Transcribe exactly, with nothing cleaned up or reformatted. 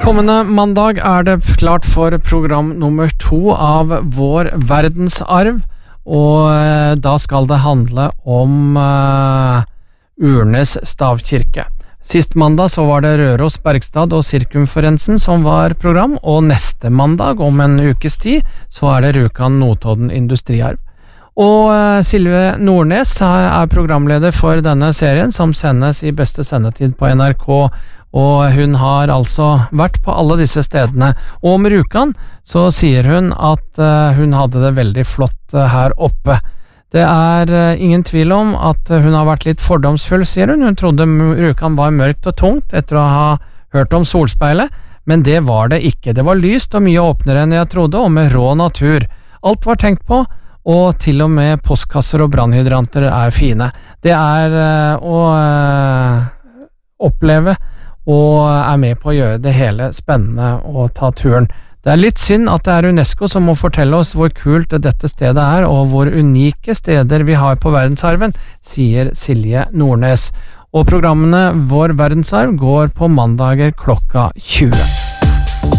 Kommende mandag er det klart for program nummer to av Vår verdensarv, og da skal det handle om uh, Urnes stavkirke. Sist mandag så var det Røros, Bergstad og Sirkumferensen som var program, og neste mandag om en ukes tid så er det Rjukan Notodden industriarv. Og uh, Silje Nordnes er programleder for denne serien som sendes i beste sendetid på N R K, og hun har altså vært på alle disse stedene. Og om Rjukan så sier hun at uh, hun hadde det veldig flott uh, her oppe. Det er uh, ingen tvil om at uh, hun har vært litt fordomsfull, sier hun. Hun trodde Rjukan var mørkt og tungt etter å ha hørt om solspeilet, men det var det ikke. Det var lyst og mye åpnere enn jeg trodde, og med rå natur. Alt var tenkt på, og til og med postkasser og brannhydranter er fine. Det er uh, å uh, oppleve og er med på å gjøre det hele spennende og ta turen. Det er litt synd at det er UNESCO som må fortelle oss hvor kult dette stedet er, og hvor unike steder vi har på verdensarven, sier Silje Nordnes. Og programmene Vår verdensarv går på mandager klokka tjue.